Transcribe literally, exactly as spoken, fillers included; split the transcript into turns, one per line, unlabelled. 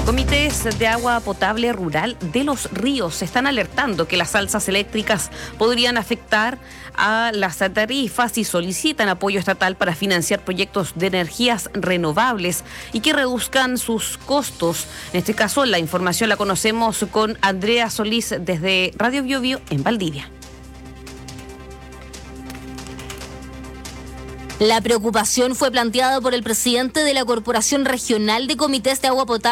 Comités de agua potable rural de Los Ríos están alertando que las alzas eléctricas podrían afectar a las tarifas y solicitan apoyo estatal para financiar proyectos de energías renovables y que reduzcan sus costos. En este caso, la información la conocemos con Andrea Solís desde Radio Bio Bio en Valdivia.
La preocupación fue planteada por el presidente de la Corporación Regional de Comités de Agua Potable